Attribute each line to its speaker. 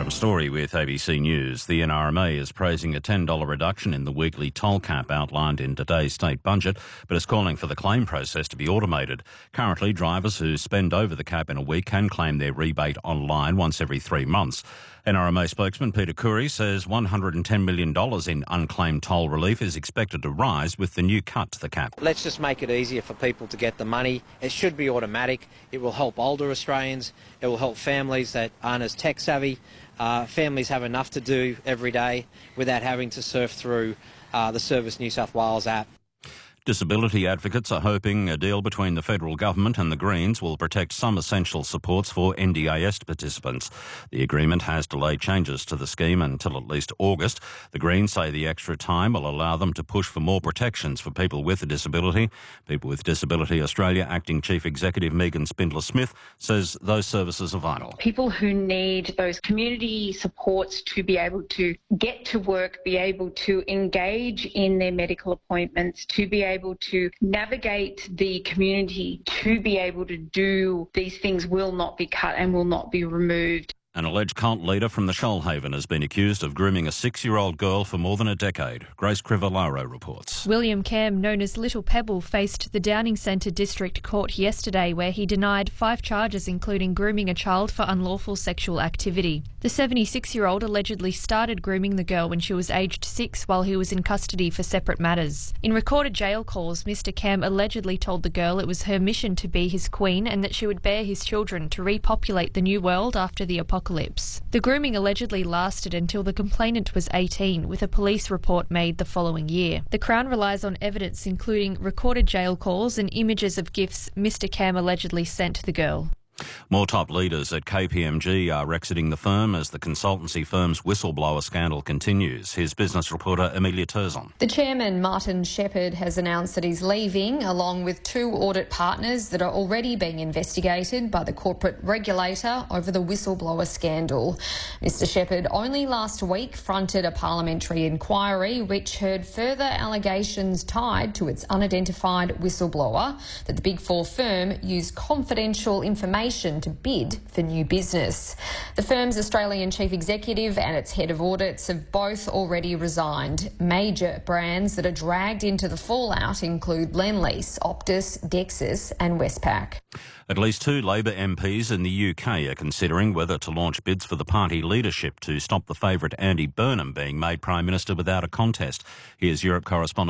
Speaker 1: Adam Story with ABC News. The NRMA is praising a $10 reduction in the weekly toll cap outlined in today's state budget, but is calling for the claim process to be automated. Currently, drivers who spend over the cap in a week can claim their rebate online once every 3 months. NRMA spokesman Peter Khoury says $110 million in unclaimed toll relief is expected to rise with the new cut to the cap.
Speaker 2: Let's just make it easier for people to get the money. It should be automatic. It will help older Australians. It will help families that aren't as tech savvy. Families have enough to do every day without having to surf through the Service New South Wales app.
Speaker 1: Disability advocates are hoping a deal between the federal government and the Greens will protect some essential supports for NDIS participants. The agreement has delayed changes to the scheme until at least August. The Greens say the extra time will allow them to push for more protections for people with a disability. People with Disability Australia Acting Chief Executive Megan Spindler-Smith says those services are vital.
Speaker 3: People who need those community supports to be able to get to work, be able to engage in their medical appointments, to be able to navigate the community, to be able to do these things will not be cut and will not be removed.
Speaker 1: An alleged cult leader from the Shoalhaven has been accused of grooming a 6-year-old girl for more than a decade. Grace Crivellaro reports.
Speaker 4: William Cam, known as Little Pebble, faced the Downing Centre District Court yesterday where he denied 5 charges including grooming a child for unlawful sexual activity. The 76-year-old allegedly started grooming the girl when she was aged 6 while he was in custody for separate matters. In recorded jail calls, Mr Cam allegedly told the girl it was her mission to be his queen and that she would bear his children to repopulate the new world after the apocalypse. The grooming allegedly lasted until the complainant was 18, with a police report made the following year. The Crown relies on evidence including recorded jail calls and images of gifts Mr Cam allegedly sent the girl.
Speaker 1: More top leaders at KPMG are exiting the firm as the consultancy firm's whistleblower scandal continues. Here's business reporter Amelia Turzon.
Speaker 5: The chairman, Martin Shepherd, has announced that he's leaving, along with 2 audit partners that are already being investigated by the corporate regulator over the whistleblower scandal. Mr Shepherd only last week fronted a parliamentary inquiry which heard further allegations tied to its unidentified whistleblower that the Big Four firm used confidential information to bid for new business. The firm's Australian chief executive and its head of audits have both already resigned. Major brands that are dragged into the fallout include Lendlease, Optus, Dexus and Westpac.
Speaker 1: At least 2 Labor MPs in the UK are considering whether to launch bids for the party leadership to stop the favourite Andy Burnham being made Prime Minister without a contest. Here's Europe correspondent